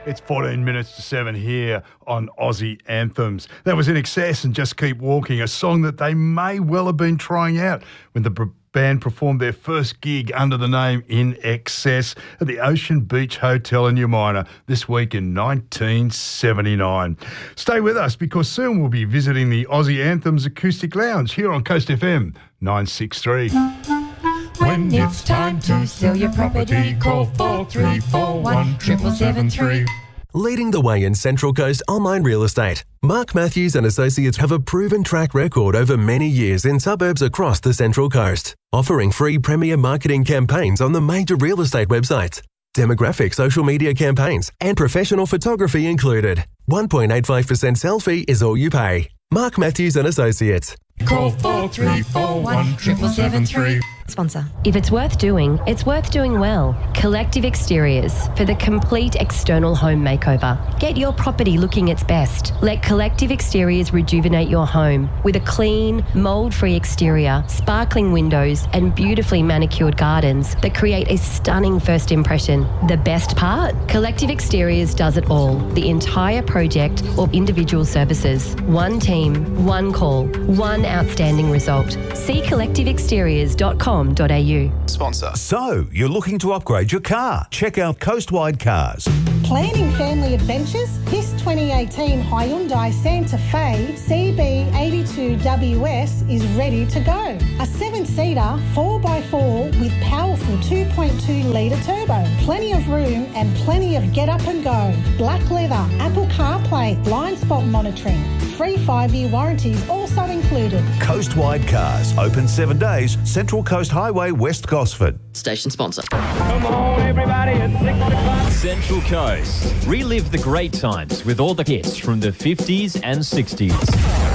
It's 14 minutes to 7 here on Aussie Anthems. That was In Excess and Just Keep Walking, a song that they may well have been trying out when the band performed their first gig under the name In Excess at the Ocean Beach Hotel in Umina this week in 1979. Stay with us because soon we'll be visiting the Aussie Anthems Acoustic Lounge here on Coast FM 963. When it's time to sell your property, call 4341 7773. Leading the way in Central Coast online real estate, Mark Matthews and Associates have a proven track record over many years in suburbs across the Central Coast, offering free premier marketing campaigns on the major real estate websites, demographic social media campaigns, and professional photography included. 1.85% sell fee is all you pay. Mark Matthews and Associates. Call 4341 7773. Sponsor. If it's worth doing well. Collective Exteriors for the complete external home makeover. Get your property looking its best. Let Collective Exteriors rejuvenate your home with a clean, mould-free exterior, sparkling windows and beautifully manicured gardens that create a stunning first impression. The best part? Collective Exteriors does it all. The entire project or individual services. One team, one call, one outstanding result. See collectiveexteriors.com.au. Sponsor. So, you're looking to upgrade your car? Check out Coastwide Cars. Planning family adventures? This 2018 Hyundai Santa Fe CB82WS is ready to go. A 7-seater 4x4 with powerful 2.2 litre turbo. Plenty of room and plenty of get up and go. Black leather, Apple CarPlay, blind spot monitoring. Free 5-year warranties also included. Coastwide Cars. Open 7 days. Central Coast Highway, West Gosford. Station sponsor. Come on, everybody, it's 6 o'clock. Central Coast. Relive the great times with all the hits from the 50s and 60s.